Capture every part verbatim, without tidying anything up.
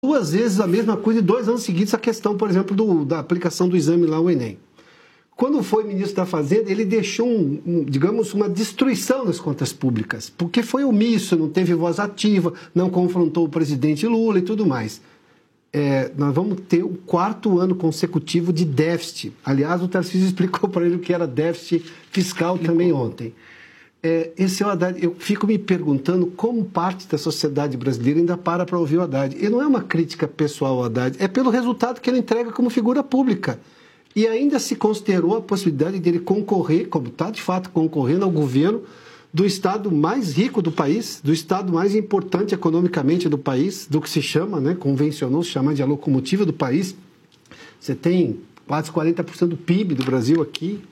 duas vezes a mesma coisa e dois anos seguidos a questão, por exemplo, do, da aplicação do exame lá, o Enem. Quando foi ministro da Fazenda, ele deixou, um, um, digamos, uma destruição das contas públicas, porque foi omisso, não teve voz ativa, não confrontou o presidente Lula e tudo mais. É, nós vamos ter o quarto ano consecutivo de déficit. Aliás, o Tarcísio explicou para ele o que era déficit fiscal também ontem. É, esse é o Haddad. Eu fico me perguntando como parte da sociedade brasileira ainda para para ouvir o Haddad. E não é uma crítica pessoal ao Haddad, é pelo resultado que ele entrega como figura pública. E ainda se considerou a possibilidade dele concorrer, como está de fato concorrendo ao governo do estado mais rico do país, do estado mais importante economicamente do país, do que se chama, né, convencionou se chamar de a locomotiva do país. Você tem quase quarenta por cento do P I B do Brasil aqui.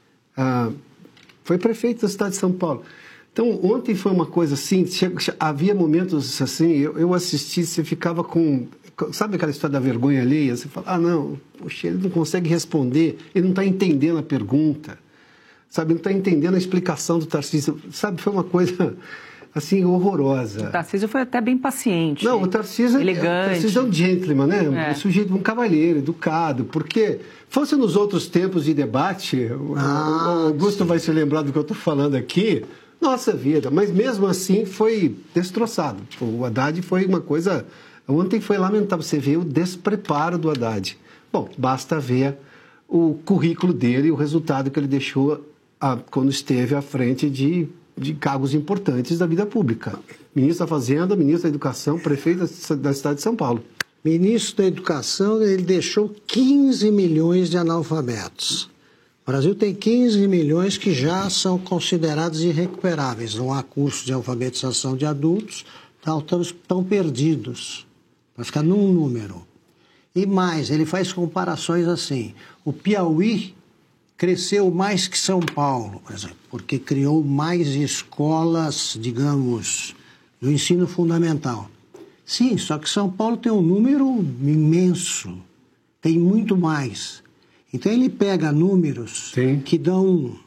Ah, foi prefeito da cidade de São Paulo. Então, ontem foi uma coisa assim, havia momentos assim, eu, eu assisti, você ficava com... Sabe aquela história da vergonha alheia? Você fala, ah, não, poxa, ele não consegue responder, ele não está entendendo a pergunta, sabe? Não está entendendo a explicação do Tarcísio, sabe? Foi uma coisa, assim, horrorosa. O Tarcísio foi até bem paciente. Não, o Tarcísio, elegante. O Tarcísio é um gentleman, né? É. Um sujeito, um cavalheiro, educado, porque fosse nos outros tempos de debate, ah, o Augusto sim. vai se lembrar do que eu estou falando aqui, nossa vida, mas mesmo assim foi destroçado. O Haddad foi uma coisa... Ontem foi lamentável, você vê o despreparo do Haddad. Bom, basta ver o currículo dele e o resultado que ele deixou a, quando esteve à frente de, de cargos importantes da vida pública. Ministro da Fazenda, ministro da Educação, prefeito da cidade de São Paulo. Ministro da Educação, ele deixou quinze milhões de analfabetos. O Brasil tem quinze milhões que já são considerados irrecuperáveis. Não há curso de alfabetização de adultos, então estão perdidos. Vai ficar num número. E mais, ele faz comparações assim. O Piauí cresceu mais que São Paulo, por exemplo, porque criou mais escolas, digamos, do ensino fundamental. Sim, só que São Paulo tem um número imenso, tem muito mais. Então ele pega números Sim. que dão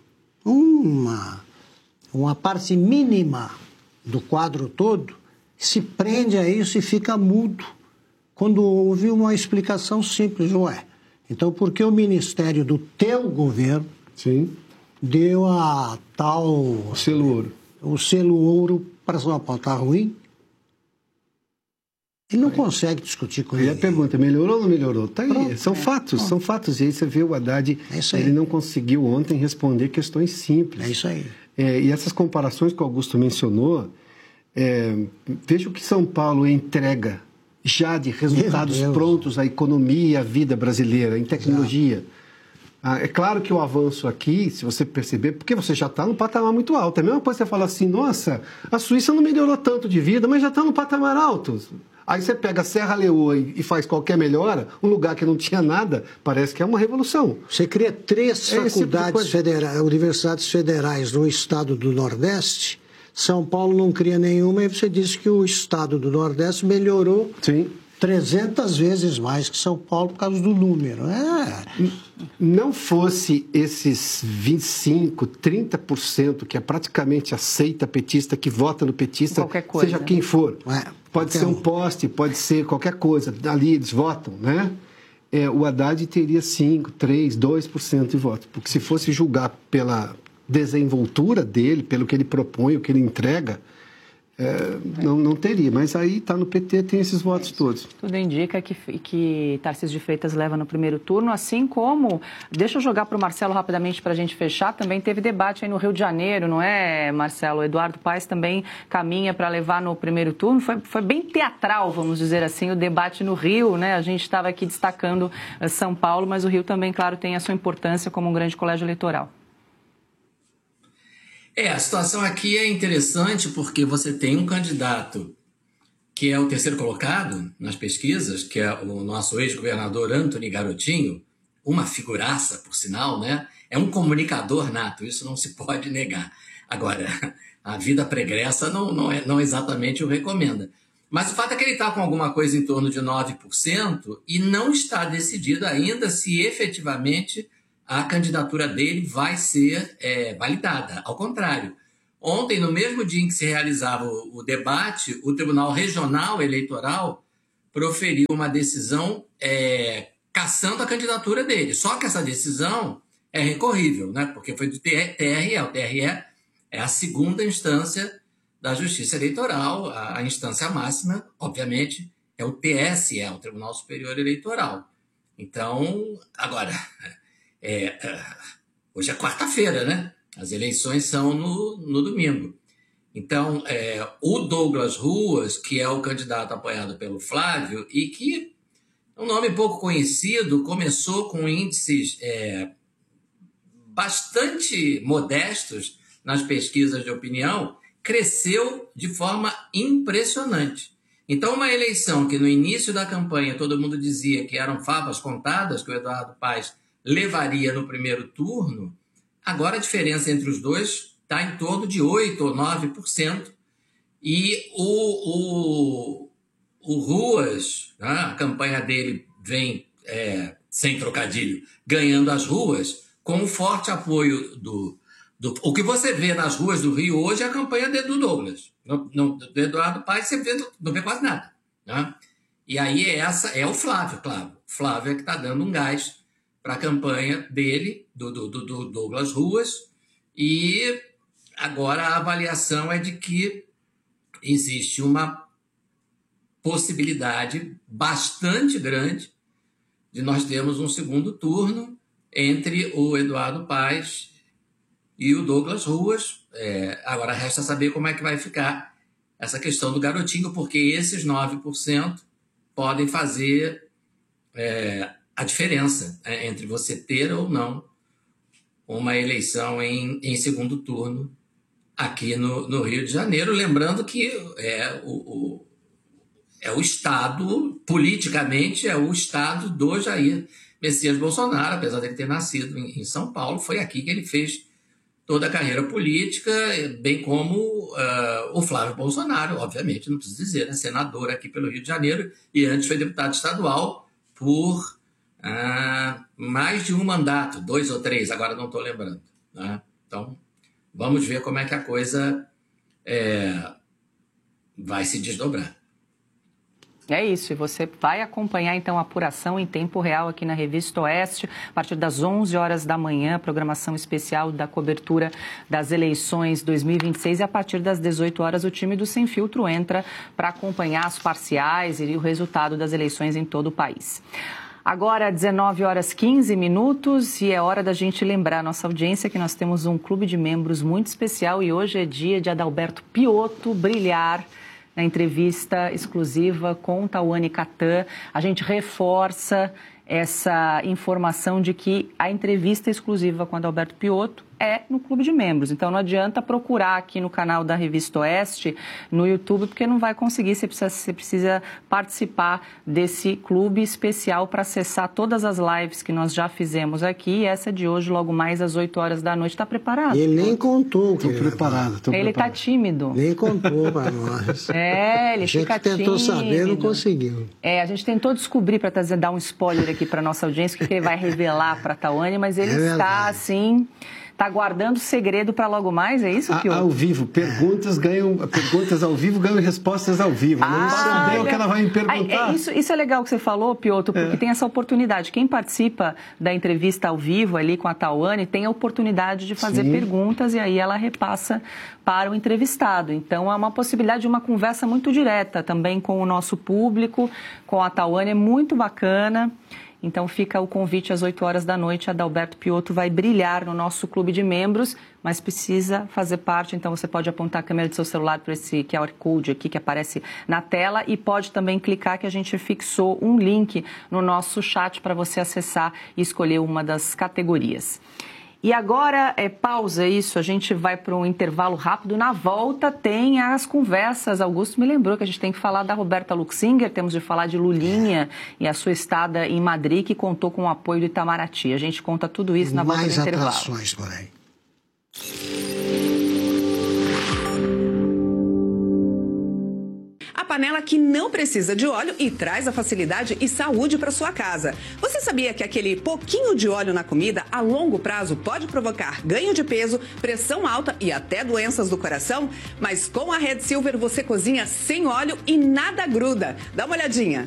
uma, uma parte mínima do quadro todo, se prende a isso e fica mudo. Quando houve uma explicação simples, ué, então por que o ministério do teu governo Sim. deu a tal... O selo ouro. O selo ouro para São Paulo, está ruim? Ele não é. consegue discutir com ele. E a pergunta, melhorou ou não melhorou? Está aí, Pronto, são é. fatos, Pronto. são fatos. E aí você vê o Haddad, é ele não conseguiu ontem responder questões simples. É isso aí. É, e essas comparações que o Augusto mencionou, é, veja o que São Paulo entrega já de resultados prontos à economia e à vida brasileira, em tecnologia. Ah, é claro que o avanço aqui, se você perceber, porque você já está num patamar muito alto. É a mesma coisa que você fala assim, nossa, a Suíça não melhorou tanto de vida, mas já está num patamar alto. Aí você pega a Serra Leoa e faz qualquer melhora, um lugar que não tinha nada, parece que é uma revolução. Você cria três é faculdades tipo federais, universidades federais no estado do Nordeste, São Paulo não cria nenhuma, e você diz que o estado do Nordeste melhorou Sim. trezentas vezes mais que São Paulo por causa do número. É. Não fosse esses vinte e cinco, trinta por cento que é praticamente aceita petista, que vota no petista, coisa, seja quem for. É, pode ser um poste, pode ser qualquer coisa. Ali eles votam, né? É, o Haddad teria cinco, três, dois por cento de votos. Porque se fosse julgar pela desenvoltura dele, pelo que ele propõe, o que ele entrega, é, não, não teria. Mas aí está no P T, tem esses votos todos. Tudo indica que, que Tarcísio de Freitas leva no primeiro turno, assim como, deixa eu jogar para o Marcelo rapidamente para a gente fechar, também teve debate aí no Rio de Janeiro, não é, Marcelo? O Eduardo Paes também caminha para levar no primeiro turno. Foi, foi bem teatral, vamos dizer assim, o debate no Rio, né? A gente estava aqui destacando São Paulo, mas o Rio também, claro, tem a sua importância como um grande colégio eleitoral. É, a situação aqui é interessante porque você tem um candidato que é o terceiro colocado nas pesquisas, que é o nosso ex-governador Antony Garotinho, uma figuraça, por sinal, né? É um comunicador nato, isso não se pode negar. Agora, a vida pregressa não, não, é, não exatamente o recomenda. Mas o fato é que ele está com alguma coisa em torno de nove por cento e não está decidido ainda se efetivamente a candidatura dele vai ser é, validada. Ao contrário, ontem, no mesmo dia em que se realizava o, o debate, o Tribunal Regional Eleitoral proferiu uma decisão é, cassando a candidatura dele. Só que essa decisão é recorrível, né? Porque foi do T R E. O T R E é a segunda instância da Justiça Eleitoral. A, a instância máxima, obviamente, é o T S E, o Tribunal Superior Eleitoral. Então, agora, é, hoje é quarta-feira, né? As eleições são no, no domingo. Então, é, o Douglas Ruas, que é o candidato apoiado pelo Flávio, e que é um nome pouco conhecido, começou com índices é, bastante modestos nas pesquisas de opinião, cresceu de forma impressionante. Então, uma eleição que no início da campanha todo mundo dizia que eram favas contadas, que o Eduardo Paes levaria no primeiro turno, agora a diferença entre os dois está em torno de oito por cento ou nove por cento. E o, o, o Ruas, né, a campanha dele vem, é, sem trocadilho, ganhando as ruas, com um forte apoio do, do... O que você vê nas ruas do Rio hoje é a campanha do Douglas. No, no, do Eduardo Paes você vê, não vê quase nada. Né? E aí essa é o Flávio, claro. O Flávio é que está dando um gás para a campanha dele, do, do, do, do Douglas Ruas, e agora a avaliação é de que existe uma possibilidade bastante grande de nós termos um segundo turno entre o Eduardo Paes e o Douglas Ruas. É, agora resta saber como é que vai ficar essa questão do garotinho, porque esses nove por cento podem fazer é, a diferença, é, entre você ter ou não uma eleição em, em segundo turno aqui no, no Rio de Janeiro. Lembrando que é o, o, é o Estado, politicamente, é o Estado do Jair Messias Bolsonaro, apesar dele ter nascido em, em São Paulo, foi aqui que ele fez toda a carreira política, bem como uh, o Flávio Bolsonaro, obviamente, não preciso dizer, né? Senador aqui pelo Rio de Janeiro, e antes foi deputado estadual por uh, mais de um mandato, dois ou três, agora não estou lembrando. Né? Então, vamos ver como é que a coisa é, vai se desdobrar. É isso, e você vai acompanhar então a apuração em tempo real aqui na Revista Oeste, a partir das onze horas da manhã, programação especial da cobertura das eleições dois mil e vinte e seis, e a partir das dezoito horas o time do Sem Filtro entra para acompanhar as parciais e o resultado das eleições em todo o país. Agora, dezenove horas e quinze minutos, e é hora da gente lembrar a nossa audiência que nós temos um clube de membros muito especial e hoje é dia de Adalberto Piotto brilhar na entrevista exclusiva com Tawane Catan. A gente reforça essa informação de que a entrevista exclusiva com Adalberto Piotto é no clube de membros. Então não adianta procurar aqui no canal da Revista Oeste, no YouTube, porque não vai conseguir. Você precisa, você precisa participar desse clube especial para acessar todas as lives que nós já fizemos aqui. E essa de hoje, logo mais às oito horas da noite. Está preparado? Ele nem contou. Estou preparado. Tô ele está tímido. Nem contou para nós. É, ele fica tímido. A gente tentou saber, não conseguiu. É, a gente tentou descobrir, para dar um spoiler aqui para nossa audiência, o que ele vai revelar para a Tawane, mas ele é está assim... Está guardando segredo para logo mais, é isso, Piotto? Ao vivo, perguntas ganham perguntas ao vivo, ganham respostas ao vivo. Ah, não sabe o que ela vai me perguntar. É, isso, isso é legal que você falou, Piotto, porque é. tem essa oportunidade. Quem participa da entrevista ao vivo ali com a Tawane tem a oportunidade de fazer Sim. perguntas e aí ela repassa para o entrevistado. Então, é uma possibilidade de uma conversa muito direta também com o nosso público, com a Tawane, é muito bacana. Então fica o convite às oito horas da noite. Adalberto Piotto vai brilhar no nosso clube de membros, mas precisa fazer parte. Então você pode apontar a câmera do seu celular para esse Q R Code aqui que aparece na tela e pode também clicar que a gente fixou um link no nosso chat para você acessar e escolher uma das categorias. E agora, é, pausa isso, a gente vai para um intervalo rápido. Na volta tem as conversas. Augusto me lembrou que a gente tem que falar da Roberta Luxinger, temos de falar de Lulinha e a sua estada em Madrid, que contou com o apoio do Itamaraty. A gente conta tudo isso na volta do intervalo. Mais atrações por aí. A panela que não precisa de óleo e traz a facilidade e saúde para sua casa. Você sabia que aquele pouquinho de óleo na comida, a longo prazo, pode provocar ganho de peso, pressão alta e até doenças do coração? Mas com a Red Silver você cozinha sem óleo e nada gruda. Dá uma olhadinha.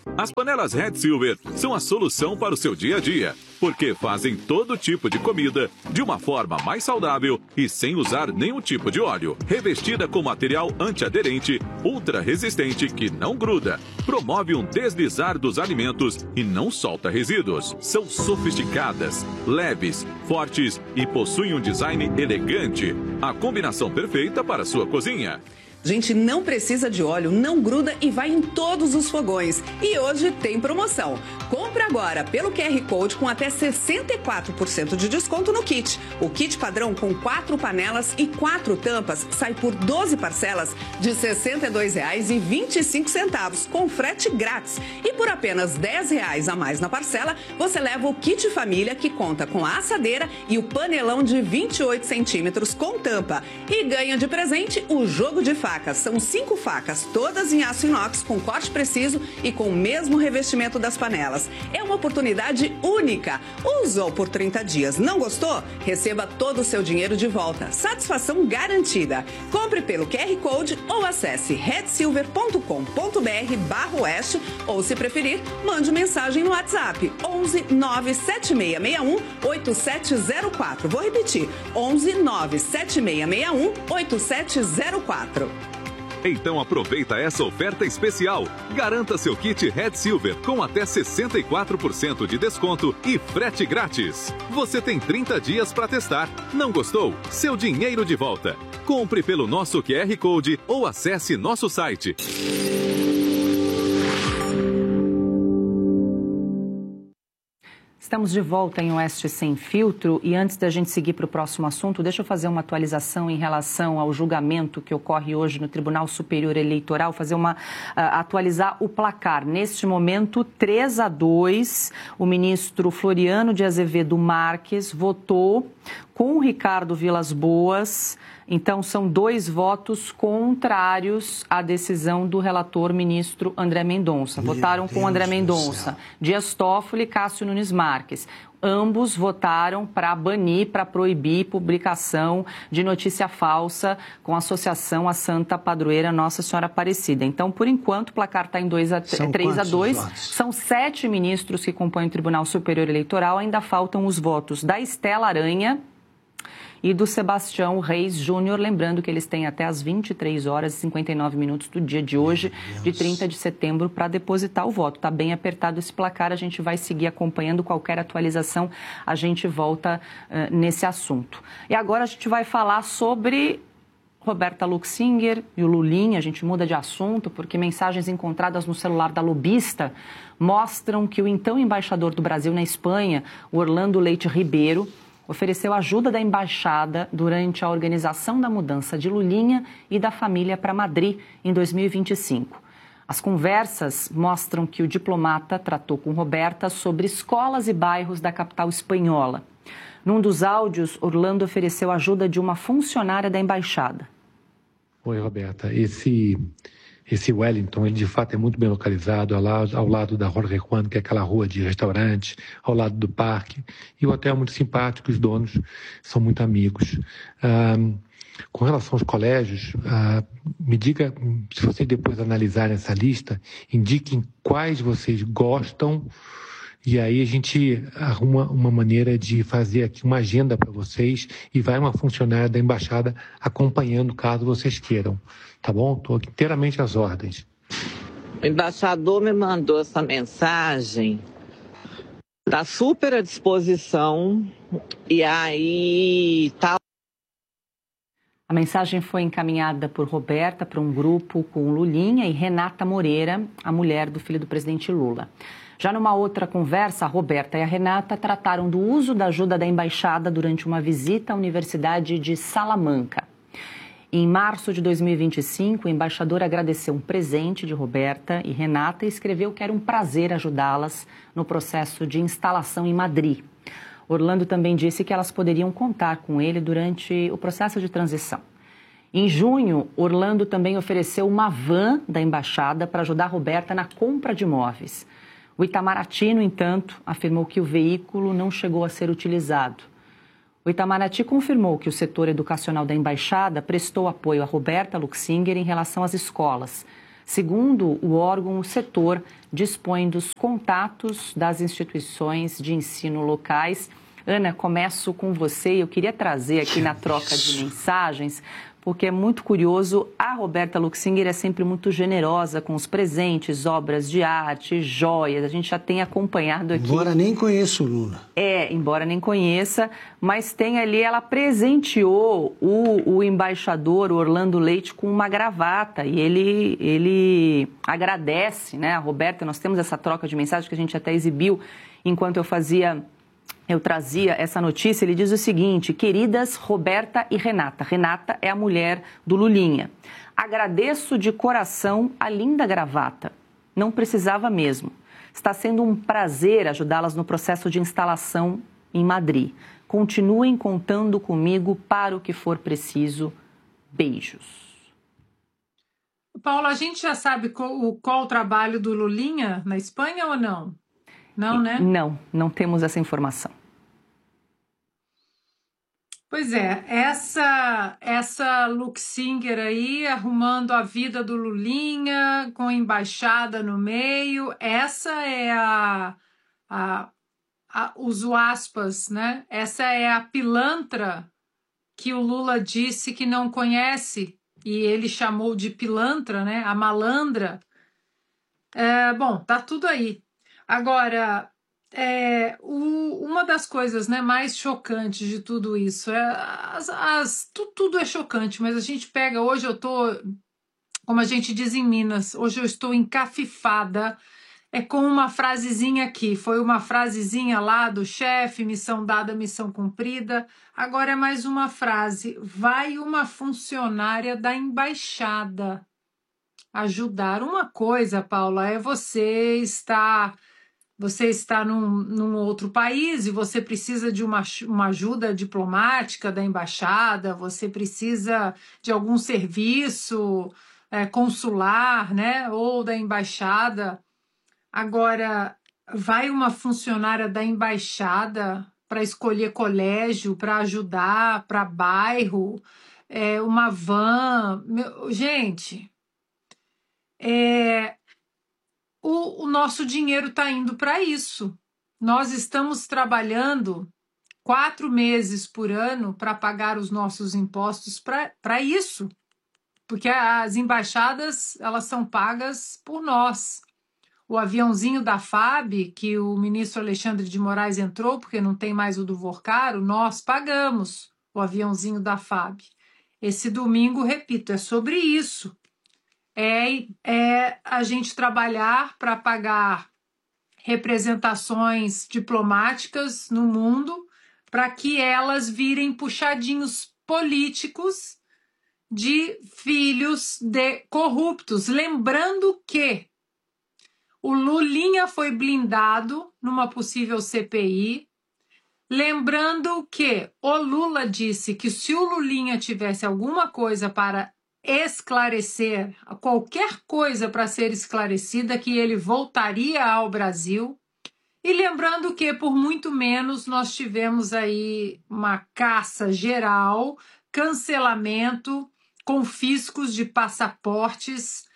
As panelas Red Silver são a solução para o seu dia a dia, porque fazem todo tipo de comida de uma forma mais saudável e sem usar nenhum tipo de óleo. Revestida com material antiaderente, ultra resistente que não gruda, promove um deslizar dos alimentos e não solta resíduos. São sofisticadas, leves, fortes e possuem um design elegante. A combinação perfeita para a sua cozinha. Gente, não precisa de óleo, não gruda e vai em todos os fogões. E hoje tem promoção. Compre agora pelo Q R Code com até sessenta e quatro por cento de desconto no kit. O kit padrão com quatro panelas e quatro tampas sai por doze parcelas de sessenta e dois reais e vinte e cinco centavos, com frete grátis. E por apenas dez reais a mais na parcela, você leva o kit família, que conta com a assadeira e o panelão de vinte e oito centímetros com tampa. E ganha de presente o jogo de facas. São cinco facas, todas em aço inox, com corte preciso e com o mesmo revestimento das panelas. É uma oportunidade única. Usou por trinta dias, não gostou? Receba todo o seu dinheiro de volta. Satisfação garantida. Compre pelo Q R Code ou acesse red silver ponto com ponto b r barra oeste ou, se preferir, mande mensagem no WhatsApp onze nove sete seis seis um oito sete zero quatro. Vou repetir, onze nove sete seis seis um oito sete zero quatro. Então aproveita essa oferta especial. Garanta seu kit Red Silver com até sessenta e quatro por cento de desconto e frete grátis. Você tem trinta dias para testar. Não gostou? Seu dinheiro de volta. Compre pelo nosso Q R Code ou acesse nosso site. Estamos de volta em Oeste Sem Filtro e antes da gente seguir para o próximo assunto, deixa eu fazer uma atualização em relação ao julgamento que ocorre hoje no Tribunal Superior Eleitoral, fazer uma, uh, atualizar o placar. Neste momento, três a dois, o ministro Floriano de Azevedo Marques votou com o Ricardo Vilas Boas. Então, são dois votos contrários à decisão do relator ministro André Mendonça. Meu Votaram com Deus André do Mendonça, céu. Dias Toffoli e Cássio Nunes Marques. Ambos votaram para banir, para proibir publicação de notícia falsa com associação à Santa Padroeira Nossa Senhora Aparecida. Então, por enquanto, o placar está em três a dois. São sete ministros que compõem o Tribunal Superior Eleitoral. Ainda faltam os votos da Estela Aranha e do Sebastião Reis Júnior, lembrando que eles têm até as vinte e três horas e cinquenta e nove minutos do dia de hoje, de trinta de setembro, para depositar o voto. Está bem apertado esse placar, a gente vai seguir acompanhando qualquer atualização, a gente volta uh, nesse assunto. E agora a gente vai falar sobre Roberta Luxinger e o Lulinha. A gente muda de assunto porque mensagens encontradas no celular da lobista mostram que o então embaixador do Brasil na Espanha, o Orlando Leite Ribeiro, ofereceu ajuda da embaixada durante a organização da mudança de Lulinha e da família para Madrid em dois mil e vinte e cinco. As conversas mostram que o diplomata tratou com Roberta sobre escolas e bairros da capital espanhola. Num dos áudios, Orlando ofereceu ajuda de uma funcionária da embaixada. Oi, Roberta. Esse, esse Wellington, ele de fato é muito bem localizado, ao lado, ao lado da Jorge Juan, que é aquela rua de restaurantes, ao lado do parque. E o hotel é muito simpático, os donos são muito amigos. Ah, com relação aos colégios, ah, me diga, se vocês depois analisarem essa lista, indiquem quais vocês gostam, e aí a gente arruma uma maneira de fazer aqui uma agenda para vocês e vai uma funcionária da embaixada acompanhando caso vocês queiram. Tá bom? Estou aqui inteiramente às ordens. O embaixador me mandou essa mensagem, está super à disposição, e aí tá. A mensagem foi encaminhada por Roberta para um grupo com Lulinha e Renata Moreira, a mulher do filho do presidente Lula. Já numa outra conversa, a Roberta e a Renata trataram do uso da ajuda da embaixada durante uma visita à Universidade de Salamanca. Em março de dois mil e vinte e cinco, o embaixador agradeceu um presente de Roberta e Renata e escreveu que era um prazer ajudá-las no processo de instalação em Madrid. Orlando também disse que elas poderiam contar com ele durante o processo de transição. Em junho, Orlando também ofereceu uma van da embaixada para ajudar Roberta na compra de imóveis. O Itamaraty, no entanto, afirmou que o veículo não chegou a ser utilizado. O Itamaraty confirmou que o setor educacional da embaixada prestou apoio a Roberta Luxinger em relação às escolas. Segundo o órgão, o setor dispõe dos contatos das instituições de ensino locais. Ana, começo com você. Eu queria trazer aqui na troca de mensagens, porque é muito curioso, a Roberta Luxinger é sempre muito generosa com os presentes, obras de arte, joias, a gente já tem acompanhado aqui. Embora nem conheça o Lula. É, embora nem conheça, mas tem ali, ela presenteou o, o embaixador Orlando Leite com uma gravata e ele, ele agradece, né, a Roberta. Nós temos essa troca de mensagens que a gente até exibiu enquanto eu fazia... Eu trazia essa notícia, ele diz o seguinte: queridas Roberta e Renata. Renata é a mulher do Lulinha. Agradeço de coração a linda gravata. Não precisava mesmo. Está sendo um prazer ajudá-las no processo de instalação em Madrid. Continuem contando comigo para o que for preciso. Beijos. Paulo, a gente já sabe qual, qual o trabalho do Lulinha na Espanha ou não? Não, né? Não, não temos essa informação. Pois é, essa, essa Luxinger aí arrumando a vida do Lulinha, com a embaixada no meio, essa é a, a, a uso aspas, né? Essa é a pilantra que o Lula disse que não conhece, e ele chamou de pilantra, né? A malandra. É, bom, tá tudo aí. Agora, é, o, uma das coisas, né, mais chocantes de tudo isso, é as, as, tu, tudo é chocante, mas a gente pega, hoje eu tô, como a gente diz em Minas, hoje eu estou encafifada, é com uma frasezinha aqui, foi uma frasezinha lá do chefe, missão dada, missão cumprida, agora é mais uma frase, vai uma funcionária da embaixada ajudar. Uma coisa, Paula, é você estar... Você está num, num outro país e você precisa de uma, uma ajuda diplomática da embaixada, você precisa de algum serviço é, consular, né, ou da embaixada. Agora, vai uma funcionária da embaixada para escolher colégio, para ajudar, para bairro, é, uma van. Meu, gente, é... O, o nosso dinheiro está indo para isso. Nós estamos trabalhando quatro meses por ano para pagar os nossos impostos para isso. Porque as embaixadas, elas são pagas por nós. O aviãozinho da F A B, que o ministro Alexandre de Moraes entrou, porque não tem mais o do Vorcaro, nós pagamos o aviãozinho da F A B. Esse domingo, repito, é sobre isso. É, é a gente trabalhar para pagar representações diplomáticas no mundo para que elas virem puxadinhos políticos de filhos de corruptos. Lembrando que o Lulinha foi blindado numa possível C P I. Lembrando que o Lula disse que se o Lulinha tivesse alguma coisa para esclarecer, qualquer coisa para ser esclarecida, que ele voltaria ao Brasil. E lembrando que por muito menos nós tivemos aí uma caça geral, cancelamento, confiscos de passaportes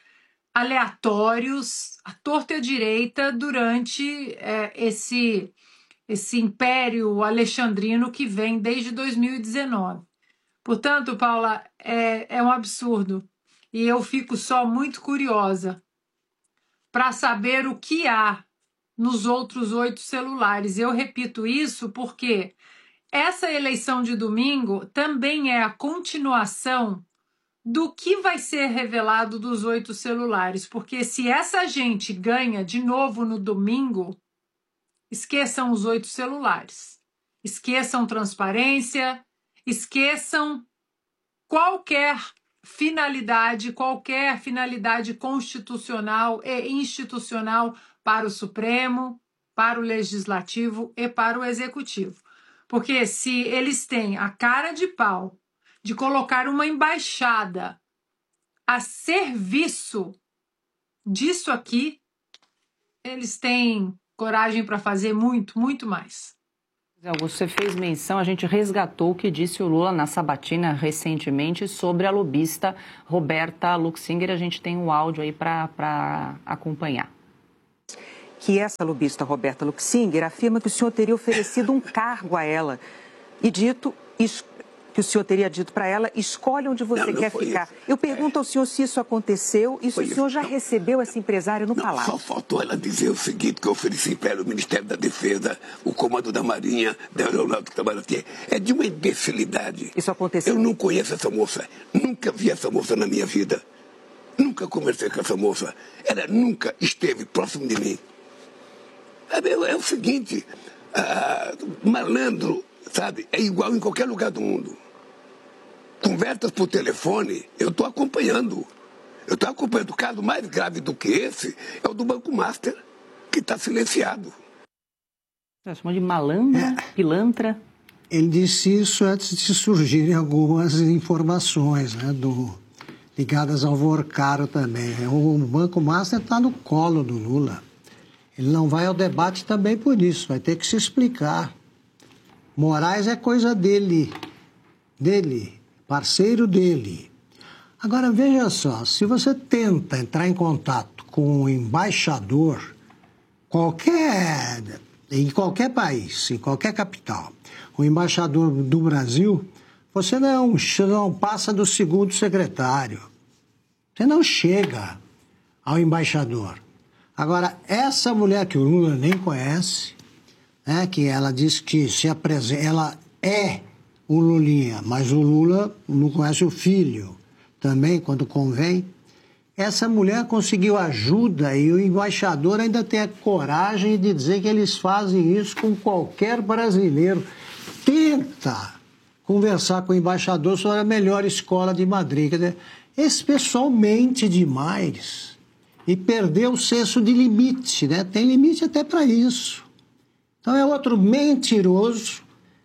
aleatórios, à torta e à direita, durante é, esse, esse império alexandrino que vem desde dois mil e dezenove. Portanto, Paula, é, é um absurdo. E eu fico só muito curiosa para saber o que há nos outros oito celulares. Eu repito isso porque essa eleição de domingo também é a continuação do que vai ser revelado dos oito celulares. Porque se essa gente ganha de novo no domingo, esqueçam os oito celulares. Esqueçam transparência. Esqueçam qualquer finalidade, qualquer finalidade constitucional e institucional para o Supremo, para o Legislativo e para o Executivo. Porque se eles têm a cara de pau de colocar uma embaixada a serviço disso aqui, eles têm coragem para fazer muito, muito mais. Augusto, você fez menção, a gente resgatou o que disse o Lula na sabatina recentemente sobre a lobista Roberta Luxinger. A gente tem um áudio aí para acompanhar. Que essa lobista Roberta Luxinger afirma que o senhor teria oferecido um cargo a ela e dito que o senhor teria dito para ela, escolhe onde você não, não quer ficar. Isso. Eu pergunto ao senhor se isso aconteceu e se o senhor isso. já não. recebeu essa empresária no não, palácio. Só faltou ela dizer o seguinte, que eu ofereci para ela o Ministério da Defesa, o Comando da Marinha, da Aeronáutica Trabalhadora. É de uma imbecilidade. Isso aconteceu? Eu não conheço essa moça, nunca vi essa moça na minha vida. Nunca conversei com essa moça. Ela nunca esteve próximo de mim. É, é o seguinte, ah, malandro, sabe, é igual em qualquer lugar do mundo. Conversas por telefone, eu estou acompanhando. Eu estou acompanhando. O caso mais grave do que esse é o do Banco Master, que está silenciado. Você chama de malandra, é. pilantra? Ele disse isso antes de surgirem algumas informações, né, do, ligadas ao Vorcaro também. O Banco Master está no colo do Lula. Ele não vai ao debate também por isso, vai ter que se explicar. Moraes é coisa dele, dele, parceiro dele. Agora, veja só, se você tenta entrar em contato com um embaixador, qualquer, em qualquer país, em qualquer capital, o embaixador do Brasil, você não, não passa do segundo secretário. Você não chega ao embaixador. Agora, essa mulher que o Lula nem conhece, né, que ela diz que se apresenta, ela é o Lulinha, mas o Lula não conhece o filho também, quando convém. Essa mulher conseguiu ajuda e o embaixador ainda tem a coragem de dizer que eles fazem isso com qualquer brasileiro. Tenta conversar com o embaixador sobre a melhor escola de Madrid. Quer dizer, esse pessoal mente demais e perdeu o senso de limite, né? Tem limite até para isso. Então é outro mentiroso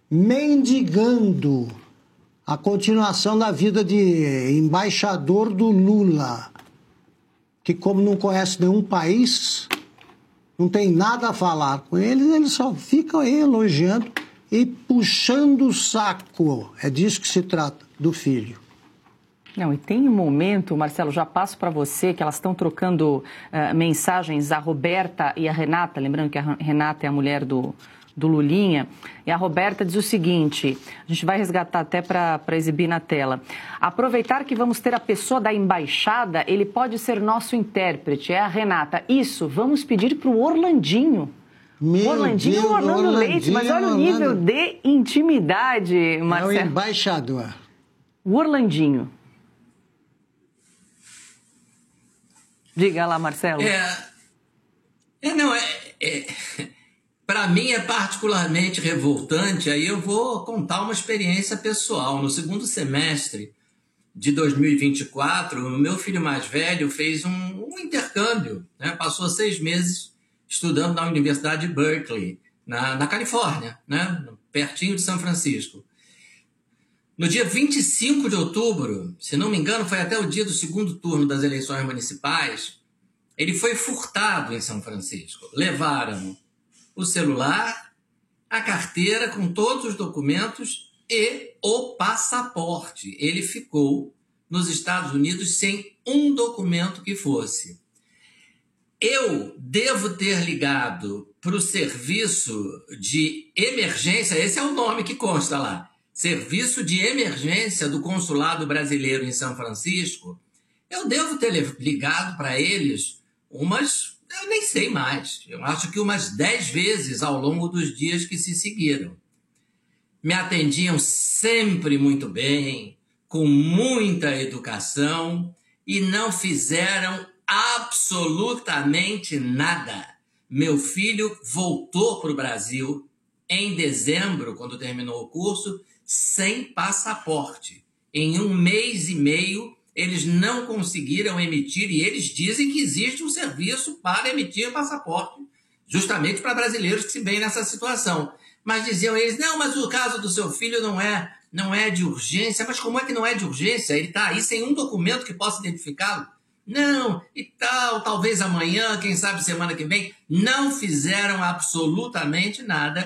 mendigando a continuação da vida de embaixador do Lula, que como não conhece nenhum país, não tem nada a falar com eles, eles só ficam aí elogiando e puxando o saco. É disso que se trata, do filho. Não, e tem um momento, Marcelo, já passo para você, que elas estão trocando uh, mensagens, a Roberta e a Renata, lembrando que a Renata é a mulher do, do Lulinha, e a Roberta diz o seguinte, a gente vai resgatar até para exibir na tela. Aproveitar que vamos ter a pessoa da embaixada, ele pode ser nosso intérprete, é a Renata. Isso, vamos pedir para o Orlandinho. Meu Orlandinho Deus, ou Orlando Orlandinho, Leite, mas olha o nível Orlando. de intimidade, Marcelo. É o embaixador. O Orlandinho. Diga lá, Marcelo. É, é não, é, é para mim é particularmente revoltante, aí eu vou contar uma experiência pessoal. No segundo semestre de dois mil e vinte e quatro, o meu filho mais velho fez um, um intercâmbio, né? Passou seis meses estudando na Universidade de Berkeley, na, na Califórnia, né? Pertinho de São Francisco. No dia vinte e cinco de outubro, se não me engano, foi até o dia do segundo turno das eleições municipais, ele foi furtado em São Francisco. Levaram o celular, a carteira com todos os documentos e o passaporte. Ele ficou nos Estados Unidos sem um documento que fosse. Eu devo ter ligado para o serviço de emergência, esse é o nome que consta lá, Serviço de Emergência do Consulado Brasileiro em São Francisco. Eu devo ter ligado para eles umas, eu nem sei mais, eu acho que umas dez vezes ao longo dos dias que se seguiram. Me atendiam sempre muito bem, com muita educação e não fizeram absolutamente nada. Meu filho voltou para o Brasil em dezembro, quando terminou o curso, sem passaporte. Em um mês e meio, eles não conseguiram emitir, e eles dizem que existe um serviço para emitir passaporte, justamente para brasileiros que se veem nessa situação. Mas diziam eles, não, mas o caso do seu filho não é, não é de urgência. Mas como é que não é de urgência? Ele está aí sem um documento que possa identificá-lo? Não, e tal, talvez amanhã, quem sabe semana que vem. Não fizeram absolutamente nada.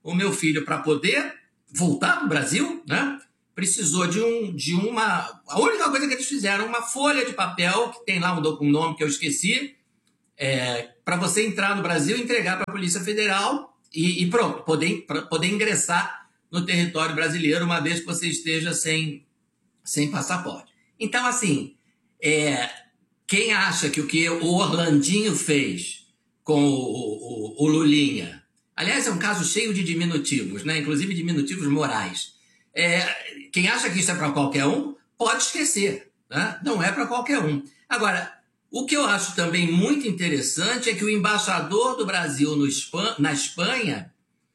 o meu filho, para poder voltar para o Brasil, né, precisou de, um, de uma... A única coisa que eles fizeram, uma folha de papel, que tem lá um, um nome que eu esqueci, é, para você entrar no Brasil, entregar para a Polícia Federal e, e pronto, poder, poder ingressar no território brasileiro, uma vez que você esteja sem, sem passaporte. Então, assim, é, quem acha que o que o Orlandinho fez com o, o, o Lulinha... Aliás, é um caso cheio de diminutivos, né? Inclusive diminutivos morais. É, quem acha que isso é para qualquer um, pode esquecer, né? Não é para qualquer um. Agora, o que eu acho também muito interessante é que o embaixador do Brasil no Espan- na Espanha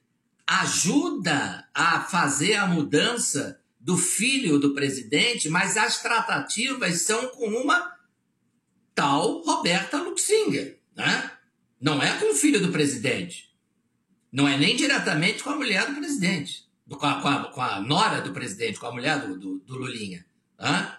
ajuda a fazer a mudança do filho do presidente, mas as tratativas são com uma tal Roberta Luxinger, né? Não é com o filho do presidente. Não é nem diretamente com a mulher do presidente, com a, com a, com a nora do presidente, com a mulher do, do, do Lulinha. Hã?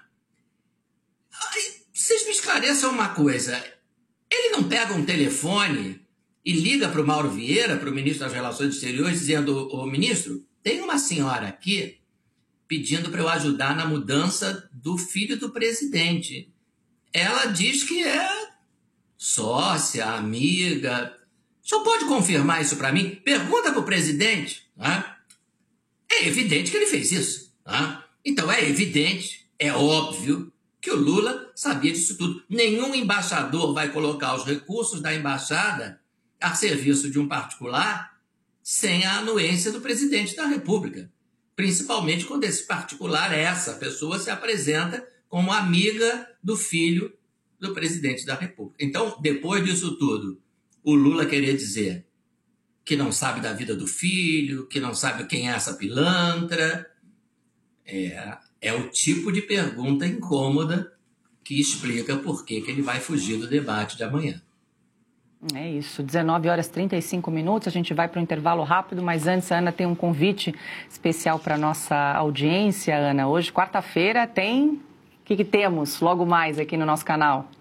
Vocês me esclareçam uma coisa. Ele não pega um telefone e liga para o Mauro Vieira, para o ministro das Relações Exteriores, dizendo: ô ministro, tem uma senhora aqui pedindo para eu ajudar na mudança do filho do presidente. Ela diz que é sócia, amiga... O senhor pode confirmar isso para mim? Pergunta para o presidente. Né? É evidente que ele fez isso. Né? Então é evidente, é óbvio, que o Lula sabia disso tudo. Nenhum embaixador vai colocar os recursos da embaixada a serviço de um particular sem a anuência do presidente da República. Principalmente quando esse particular, essa pessoa, se apresenta como amiga do filho do presidente da República. Então, depois disso tudo, o Lula querer dizer que não sabe da vida do filho, que não sabe quem é essa pilantra, é, é o tipo de pergunta incômoda que explica por que que ele vai fugir do debate de amanhã. É isso, dezenove horas e trinta e cinco minutos, a gente vai para um intervalo rápido, mas antes a Ana tem um convite especial para a nossa audiência, Ana. Hoje, quarta-feira, tem... O que, que temos logo mais aqui no nosso canal?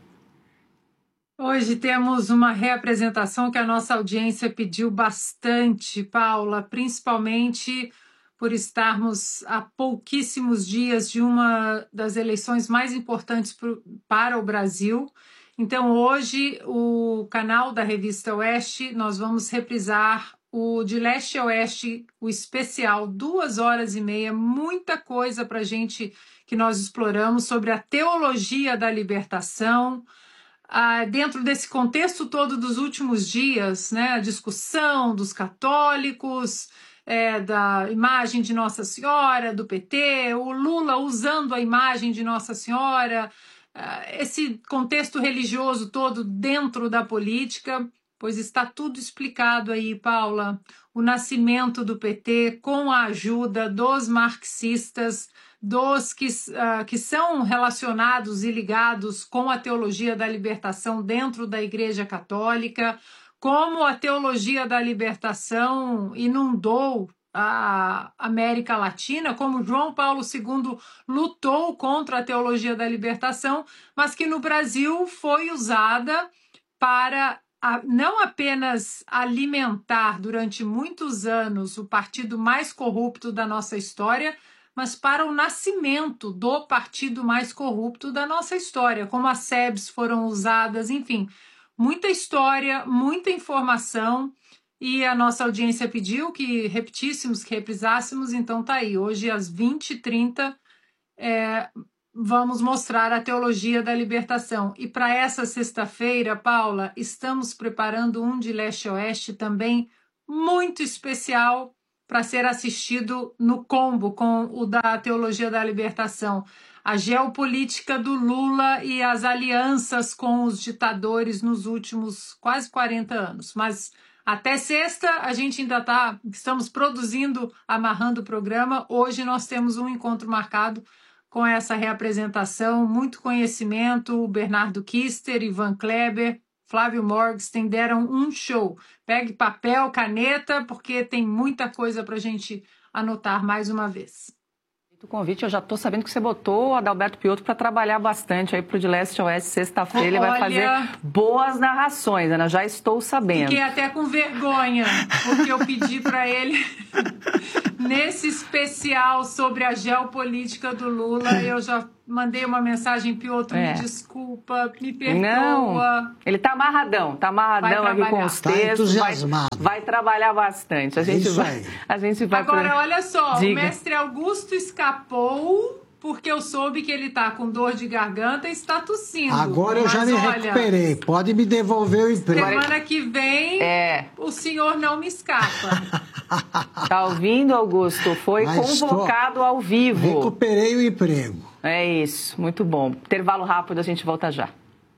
Hoje temos uma reapresentação que a nossa audiência pediu bastante, Paula, principalmente por estarmos a pouquíssimos dias de uma das eleições mais importantes pro, para o Brasil. Então, hoje, o canal da Revista Oeste, nós vamos reprisar o De Leste a Oeste, o especial, duas horas e meia, muita coisa para a gente que nós exploramos sobre a teologia da libertação. Ah, dentro desse contexto todo dos últimos dias, né, a discussão dos católicos, é, da imagem de Nossa Senhora, do P T, o Lula usando a imagem de Nossa Senhora, ah, esse contexto religioso todo dentro da política, pois está tudo explicado aí, Paula. O nascimento do P T com a ajuda dos marxistas, dos que, uh, que são relacionados e ligados com a teologia da libertação dentro da Igreja Católica, como a teologia da libertação inundou a América Latina, como João Paulo segundo lutou contra a teologia da libertação, mas que no Brasil foi usada para a, não apenas alimentar durante muitos anos o partido mais corrupto da nossa história, mas para o nascimento do partido mais corrupto da nossa história, como as S E Bs foram usadas, enfim, muita história, muita informação, e a nossa audiência pediu que repetíssemos, que reprisássemos, então tá aí, hoje às vinte e trinta, é, vamos mostrar a teologia da libertação. E para essa sexta-feira, Paula, estamos preparando um de leste a oeste também muito especial, para ser assistido no combo com o da teologia da libertação. A geopolítica do Lula e as alianças com os ditadores nos últimos quase quarenta anos. Mas até sexta a gente ainda está, estamos produzindo, amarrando o programa. Hoje nós temos um encontro marcado com essa reapresentação, muito conhecimento, o Bernardo Kister, Ivan Kleber, Flávio Morgenstern deram um show. Pegue papel, caneta, porque tem muita coisa para a gente anotar mais uma vez. O convite, eu já estou sabendo que você botou o Adalberto Piotto para trabalhar bastante aí para o De Leste a Oeste sexta-feira. Ele vai fazer boas narrações, Ana, já estou sabendo. Fiquei até com vergonha, porque eu pedi para ele, nesse especial sobre a geopolítica do Lula, eu já mandei uma mensagem, Piotto, é. me desculpa, me perdoa. Não, ele tá amarradão, tá amarradão aqui com os textos, tá vai, vai trabalhar bastante. A gente, é vai, a gente vai... Agora, pra... olha só, Diga. O mestre Augusto escapou porque eu soube que ele tá com dor de garganta e está tossindo. Agora eu Mas, já me olha, recuperei, pode me devolver o emprego. Semana que vem, é. o senhor não me escapa. Tá ouvindo, Augusto? Foi Mas convocado tô... ao vivo. Recuperei o emprego. É isso, muito bom. Intervalo rápido, a gente volta já.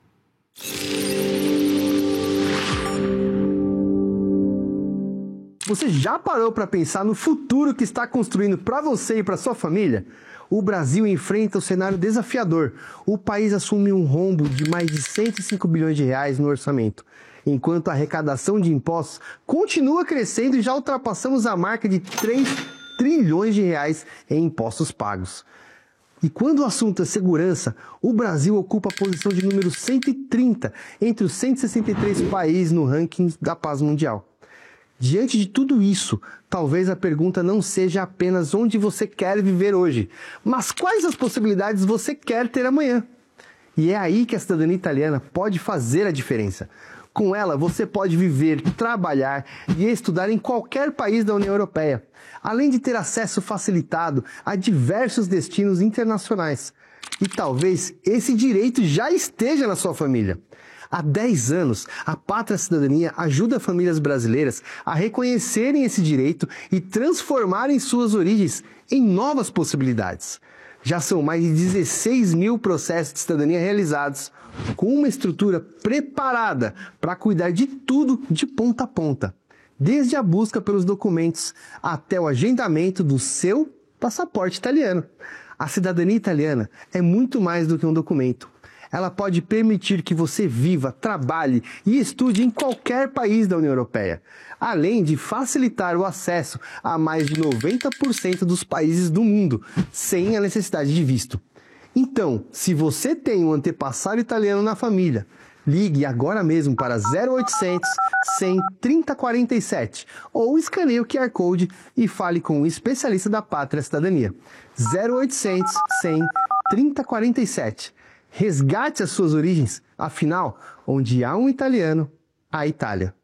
Você já parou para pensar no futuro que está construindo para você e para sua família? O Brasil enfrenta o cenário desafiador. O país assume um rombo de mais de cento e cinco bilhões de reais no orçamento, enquanto a arrecadação de impostos continua crescendo e já ultrapassamos a marca de três trilhões de reais em impostos pagos. E quando o assunto é segurança, o Brasil ocupa a posição de número cento e trinta entre os cento e sessenta e três países no ranking da paz mundial. Diante de tudo isso, talvez a pergunta não seja apenas onde você quer viver hoje, mas quais as possibilidades você quer ter amanhã. E é aí que a cidadania italiana pode fazer a diferença. Com ela, você pode viver, trabalhar e estudar em qualquer país da União Europeia, além de ter acesso facilitado a diversos destinos internacionais. E talvez esse direito já esteja na sua família. Há dez anos, a Pátria Cidadania ajuda famílias brasileiras a reconhecerem esse direito e transformarem suas origens em novas possibilidades. Já são mais de dezesseis mil processos de cidadania realizados, com uma estrutura preparada para cuidar de tudo de ponta a ponta, desde a busca pelos documentos até o agendamento do seu passaporte italiano. A cidadania italiana é muito mais do que um documento. Ela pode permitir que você viva, trabalhe e estude em qualquer país da União Europeia, além de facilitar o acesso a mais de noventa por cento dos países do mundo, sem a necessidade de visto. Então, se você tem um antepassado italiano na família, ligue agora mesmo para zero oitocentos, cem, trinta, quarenta e sete ou escaneie o Q R Code e fale com o especialista da Pátria Cidadania. zero oitocentos, cem, trinta, quarenta e sete. Resgate as suas origens, afinal, onde há um italiano, há Itália.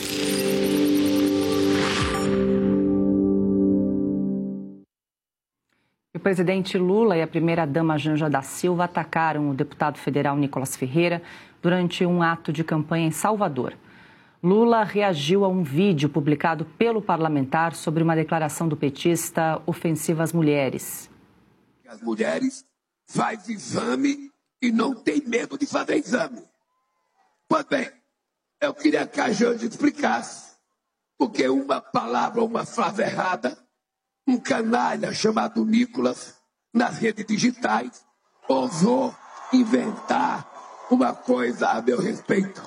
O presidente Lula e a primeira-dama Janja da Silva atacaram o deputado federal Nicolas Ferreira durante um ato de campanha em Salvador. Lula reagiu a um vídeo publicado pelo parlamentar sobre uma declaração do petista ofensiva às mulheres. As mulheres fazem exame e não tem medo de fazer exame. Pois bem, eu queria que a Janja explicasse, porque uma palavra ou uma frase errada, um canalha chamado Nicolas, nas redes digitais, ousou inventar uma coisa a meu respeito.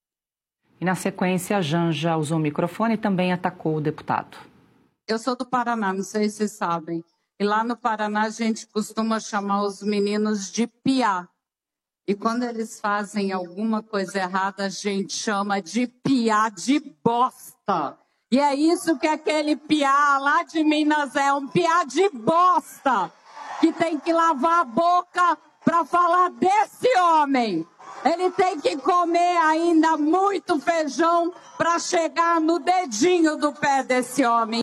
E na sequência, a Janja usou o microfone e também atacou o deputado. Eu sou do Paraná, não sei se vocês sabem. E lá no Paraná a gente costuma chamar os meninos de piá. E quando eles fazem alguma coisa errada, a gente chama de piá de bosta. E é isso que aquele piá lá de Minas é, um piá de bosta, que tem que lavar a boca para falar desse homem. Ele tem que comer ainda muito feijão para chegar no dedinho do pé desse homem.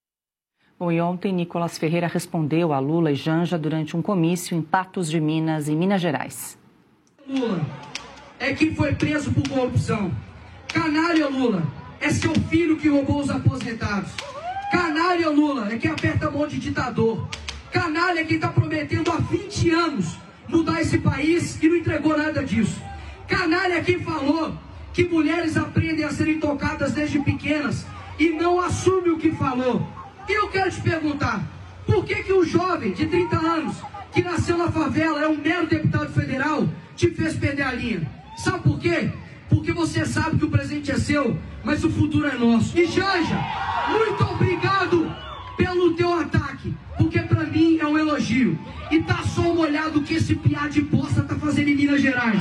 Bom, e ontem Nicolas Ferreira respondeu a Lula e Janja durante um comício em Patos de Minas, em Minas Gerais. Lula é quem foi preso por corrupção. Canalha Lula é seu filho que roubou os aposentados. Canalha Lula é quem aperta a mão de ditador. Canalha é quem está prometendo há vinte anos mudar esse país e não entregou nada disso. Canalha é quem falou que mulheres aprendem a serem tocadas desde pequenas e não assume o que falou. E eu quero te perguntar, por que que um jovem de trinta anos que nasceu na favela, é um mero deputado federal, te fez perder a linha? Sabe por quê? Porque você sabe que o presente é seu, mas o futuro é nosso. E Janja, muito obrigado pelo teu ataque, porque para mim mim é um elogio. E tá só uma olhada do que esse piá de bosta tá fazendo em Minas Gerais.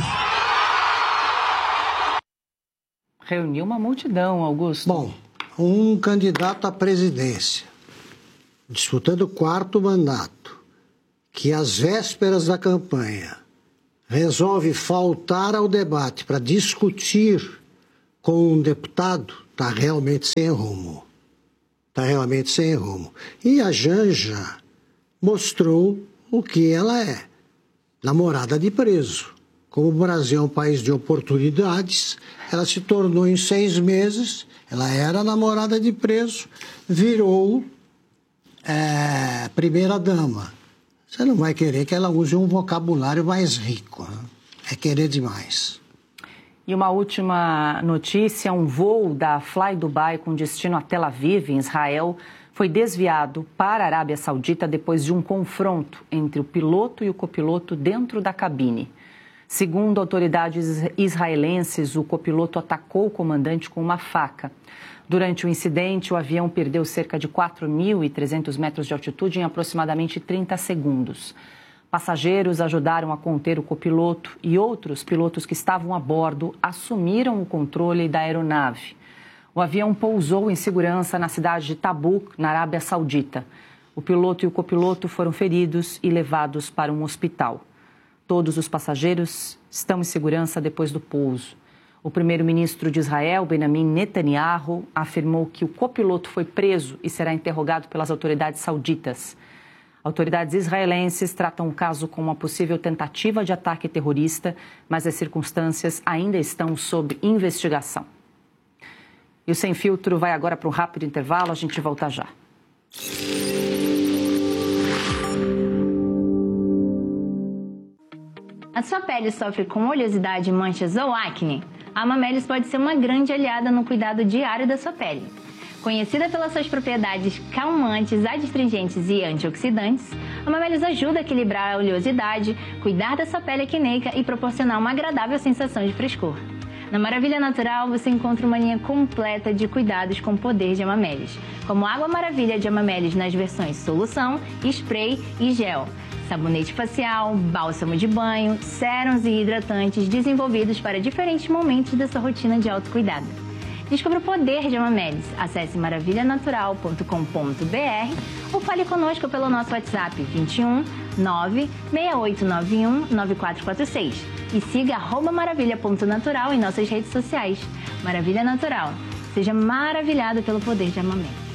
Reuniu uma multidão, Augusto. Bom, um candidato à presidência, disputando o quarto mandato, que às vésperas da campanha resolve faltar ao debate para discutir com um deputado, está realmente sem rumo. Está realmente sem rumo. E a Janja mostrou o que ela é, namorada de preso. Como o Brasil é um país de oportunidades, ela se tornou em seis meses, ela era namorada de preso, virou é, primeira-dama. Você não vai querer que ela use um vocabulário mais rico, né? É querer demais. E uma última notícia, um voo da Fly Dubai com destino a Tel Aviv, em Israel, foi desviado para a Arábia Saudita depois de um confronto entre o piloto e o copiloto dentro da cabine. Segundo autoridades israelenses, o copiloto atacou o comandante com uma faca. Durante o incidente, o avião perdeu cerca de quatro mil e trezentos metros de altitude em aproximadamente trinta segundos. Passageiros ajudaram a conter o copiloto e outros pilotos que estavam a bordo assumiram o controle da aeronave. O avião pousou em segurança na cidade de Tabuk, na Arábia Saudita. O piloto e o copiloto foram feridos e levados para um hospital. Todos os passageiros estão em segurança depois do pouso. O primeiro-ministro de Israel, Benjamin Netanyahu, afirmou que o copiloto foi preso e será interrogado pelas autoridades sauditas. Autoridades israelenses tratam o caso como uma possível tentativa de ataque terrorista, mas as circunstâncias ainda estão sob investigação. E o Sem Filtro vai agora para um rápido intervalo, a gente volta já. A sua pele sofre com oleosidade, manchas ou acne? A Amamelis pode ser uma grande aliada no cuidado diário da sua pele. Conhecida pelas suas propriedades calmantes, adstringentes e antioxidantes, a Amamelis ajuda a equilibrar a oleosidade, cuidar da sua pele acneica e proporcionar uma agradável sensação de frescor. Na Maravilha Natural, você encontra uma linha completa de cuidados com o poder de Amamelis, como Água Maravilha de Amamelis nas versões solução, spray e gel, sabonete facial, bálsamo de banho, sérums e hidratantes desenvolvidos para diferentes momentos da sua rotina de autocuidado. Descubra o poder de Amamelis. Acesse maravilha natural ponto com ponto b r ou fale conosco pelo nosso WhatsApp vinte e um, nove, seis oito nove um, nove quatro quatro seis e siga arroba maravilha ponto natural em nossas redes sociais. Maravilha Natural. Seja maravilhado pelo poder de Amamelis.